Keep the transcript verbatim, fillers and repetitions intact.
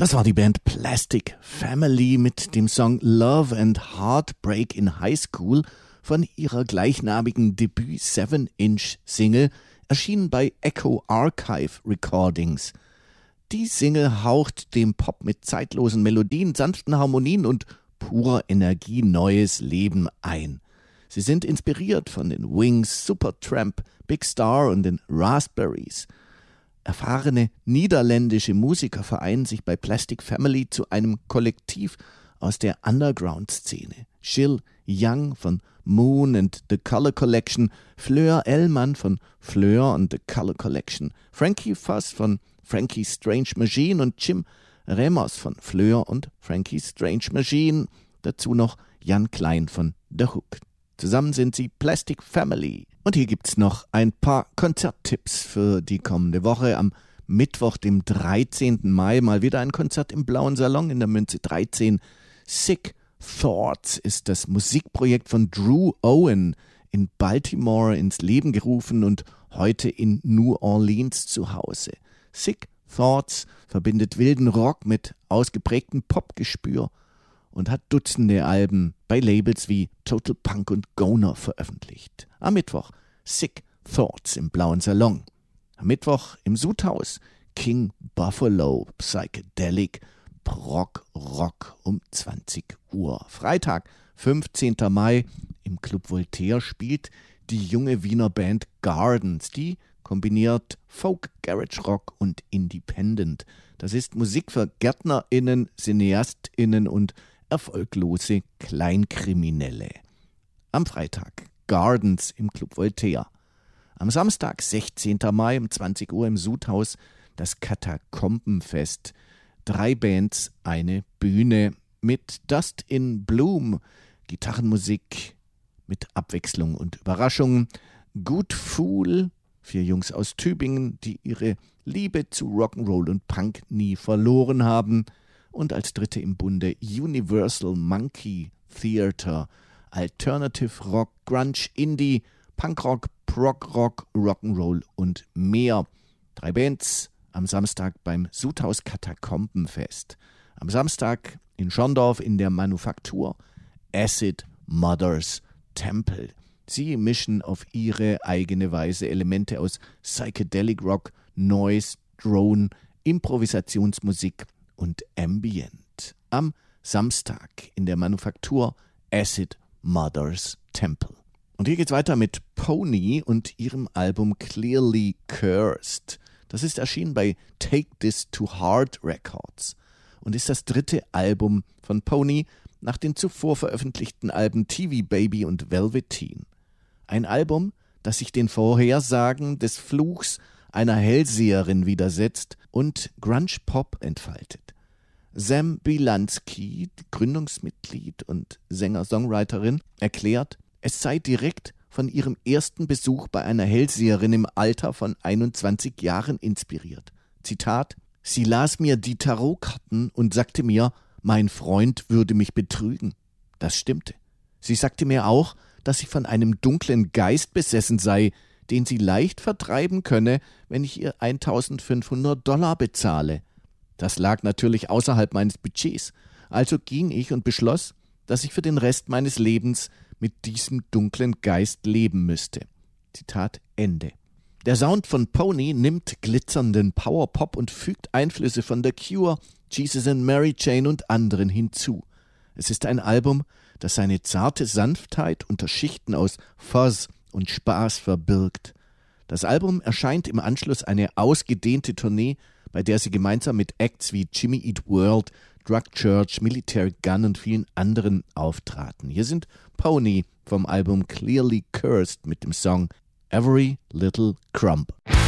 Das war die Band Plastic Family mit dem Song Love and Heartbreak in High School von ihrer gleichnamigen Debüt seven inch Single, erschienen bei Echo Archive Recordings. Die Single haucht dem Pop mit zeitlosen Melodien, sanften Harmonien und purer Energie neues Leben ein. Sie sind inspiriert von den Wings, Supertramp, Big Star und den Raspberries. Erfahrene niederländische Musiker vereinen sich bei Plastic Family zu einem Kollektiv aus der Underground-Szene. Jill Young von Moon and the Color Collection, Fleur Ellmann von Fleur and the Color Collection, Frankie Fuss von Frankie's Strange Machine und Jim Ramos von Fleur und Frankie's Strange Machine. Dazu noch Jan Klein von The Hook. Zusammen sind sie Plastic Family. Und hier gibt's noch ein paar Konzerttipps für die kommende Woche. Am Mittwoch, dem dreizehnten Mai, mal wieder ein Konzert im Blauen Salon in der Münze dreizehn. Sick Thoughts ist das Musikprojekt von Drew Owen in Baltimore ins Leben gerufen und heute in New Orleans zu Hause. Sick Thoughts verbindet wilden Rock mit ausgeprägtem Popgespür und hat Dutzende Alben bei Labels wie Total Punk und Goner veröffentlicht. Am Mittwoch Sick Thoughts im Blauen Salon. Am Mittwoch im Sudhaus King Buffalo Psychedelic Prog Rock um zwanzig Uhr. Freitag, fünfzehnten Mai, im Club Voltaire spielt die junge Wiener Band Gardens, die kombiniert Folk, Garage Rock und Independent. Das ist Musik für GärtnerInnen, CineastInnen und erfolglose Kleinkriminelle. Am Freitag Gardens im Club Voltaire. Am Samstag, sechzehnten Mai um zwanzig Uhr im Sudhaus das Katakombenfest. Drei Bands, eine Bühne mit Dust in Bloom, Gitarrenmusik mit Abwechslung und Überraschungen. Good Fool, vier Jungs aus Tübingen, die ihre Liebe zu Rock'n'Roll und Punk nie verloren haben. Und als dritte im Bunde Universal Monkey Theater, Alternative Rock, Grunge, Indie, Punkrock, Prog-Rock, Rock'n'Roll und mehr. Drei Bands am Samstag beim Sudhaus Katakombenfest. Am Samstag in Schorndorf in der Manufaktur Acid Mothers Temple. Sie mischen auf ihre eigene Weise Elemente aus Psychedelic Rock, Noise, Drone, Improvisationsmusik und Ambient. Am Samstag in der Manufaktur Acid Mothers Temple. Und hier geht's weiter mit Pony und ihrem Album Clearly Cursed. Das ist erschienen bei Take This to Heart Records und ist das dritte Album von Pony nach den zuvor veröffentlichten Alben T V Baby und Velveteen. Ein Album, das sich den Vorhersagen des Fluchs einer Hellseherin widersetzt und Grunge-Pop entfaltet. Sam Bilansky, Gründungsmitglied und Sänger-Songwriterin, erklärt, es sei direkt von ihrem ersten Besuch bei einer Hellseherin im Alter von einundzwanzig Jahren inspiriert. Zitat: Sie las mir die Tarotkarten und sagte mir, mein Freund würde mich betrügen. Das stimmte. Sie sagte mir auch, dass ich von einem dunklen Geist besessen sei, den sie leicht vertreiben könne, wenn ich ihr eintausendfünfhundert Dollar bezahle. Das lag natürlich außerhalb meines Budgets, also ging ich und beschloss, dass ich für den Rest meines Lebens mit diesem dunklen Geist leben müsste. Zitat Ende. Der Sound von Pony nimmt glitzernden Powerpop und fügt Einflüsse von The Cure, Jesus and Mary Chain und anderen hinzu. Es ist ein Album, das seine zarte Sanftheit unter Schichten aus Fuzz und Spaß verbirgt. Das Album erscheint im Anschluss eine ausgedehnte Tournee, bei der sie gemeinsam mit Acts wie Jimmy Eat World, Drug Church, Military Gun und vielen anderen auftraten. Hier sind Pony vom Album Clearly Cursed mit dem Song Every Little Crumb.